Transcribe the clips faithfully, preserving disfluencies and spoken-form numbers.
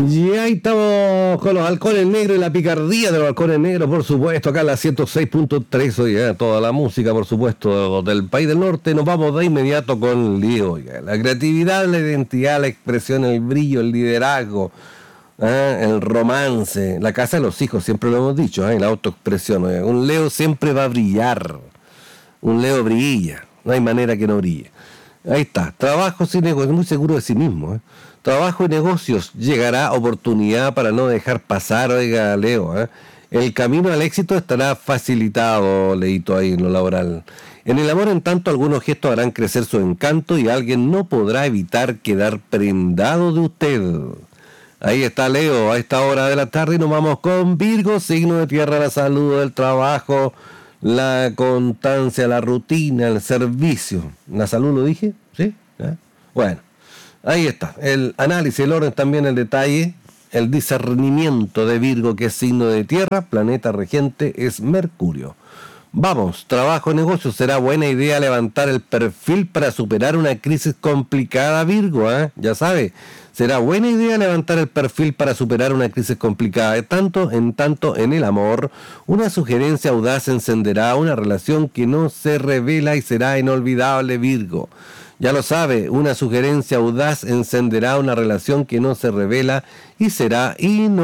Y ahí estamos con los halcones negros y la picardía de los halcones negros, por supuesto, acá en la ciento seis punto tres, oiga, toda la música, por supuesto, del país del norte. Nos vamos de inmediato con el lío, oiga, la creatividad, la identidad, la expresión, el brillo, el liderazgo, ¿eh? El romance, la casa de los hijos, siempre lo hemos dicho, ¿eh? La autoexpresión, oiga. Un Leo siempre va a brillar, un Leo brilla, no hay manera que no brille. Ahí está, trabajo sin negocio, muy seguro de sí mismo, ¿eh? Trabajo y negocios, llegará oportunidad para no dejar pasar, oiga, Leo, ¿eh? El camino al éxito estará facilitado, leíto ahí en lo laboral. En el amor, en tanto, algunos gestos harán crecer su encanto y alguien no podrá evitar quedar prendado de usted. Ahí está, Leo, a esta hora de la tarde, y nos vamos con Virgo, signo de tierra, la salud, el trabajo, la constancia, la rutina, el servicio. ¿La salud lo dije? ¿Sí? ¿Eh? Bueno. Ahí está, el análisis, el orden, también el detalle, el discernimiento de Virgo, que es signo de tierra, planeta regente es Mercurio. Vamos, trabajo, negocio, será buena idea levantar el perfil para superar una crisis complicada, Virgo, ¿eh? Ya sabe, será buena idea levantar el perfil para superar una crisis complicada. Tanto en tanto en el amor, una sugerencia audaz encenderá una relación que no se revela y será inolvidable, Virgo. Ya lo sabe, una sugerencia audaz encenderá una relación que no se revela y será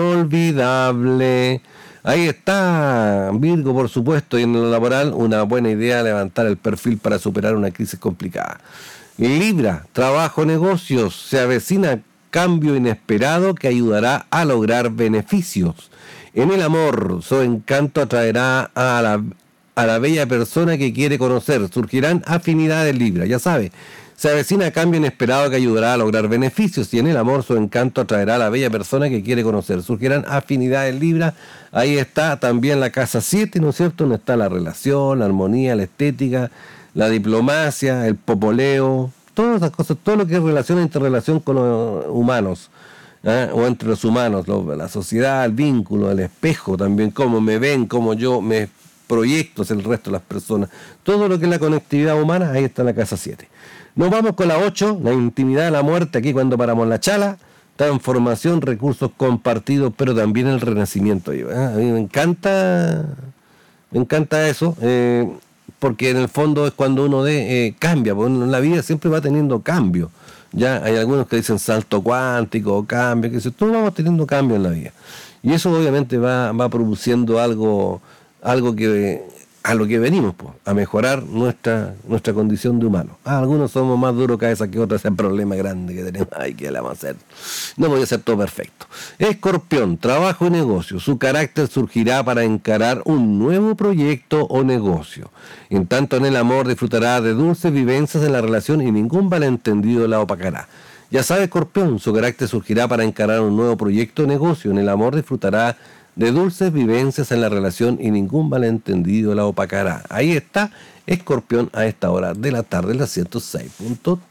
inolvidable. Ahí está, Virgo, por supuesto, y en lo laboral, una buena idea levantar el perfil para superar una crisis complicada. Libra, trabajo, negocios, se avecina cambio inesperado que ayudará a lograr beneficios. En el amor, su encanto atraerá a la, a la bella persona que quiere conocer. Surgirán afinidades, Libra, ya sabe. Se avecina cambio inesperado que ayudará a lograr beneficios y en el amor su encanto atraerá a la bella persona que quiere conocer. Surgirán afinidades, Libra. Ahí está también la casa siete, ¿no es cierto? Donde está la relación, la armonía, la estética, la diplomacia, el popoleo, todas esas cosas, todo lo que es relación, interrelación con los humanos, ¿eh? O entre los humanos, lo, la sociedad, el vínculo, el espejo también, cómo me ven, cómo yo me proyecto hacia el resto de las personas. Todo lo que es la conectividad humana, ahí está la casa siete. Nos vamos con la ocho, la intimidad de la muerte, aquí cuando paramos la chala, transformación, recursos compartidos, pero también el renacimiento. ¿Eh? A mí me encanta, me encanta eso, eh, porque en el fondo es cuando uno de, eh, cambia, porque uno en la vida siempre va teniendo cambio. Ya hay algunos que dicen salto cuántico, cambio, que dicen, todos vamos teniendo cambio en la vida. Y eso obviamente va, va produciendo algo, algo que... a lo que venimos, pues, a mejorar nuestra nuestra condición de humano. Ah, algunos somos más duros cabeza que otros, ese es el problema grande que tenemos. Ay, ¿qué le vamos a hacer? No voy a hacer todo perfecto. Escorpión, trabajo y negocio. Su carácter surgirá para encarar un nuevo proyecto o negocio. En tanto en el amor disfrutará de dulces vivencias en la relación y ningún malentendido la opacará. Ya sabe, Escorpión, su carácter surgirá para encarar un nuevo proyecto o negocio. En el amor disfrutará de dulces vivencias en la relación y ningún malentendido la opacará. Ahí está, Escorpión, a esta hora de la tarde, la ciento seis punto tres.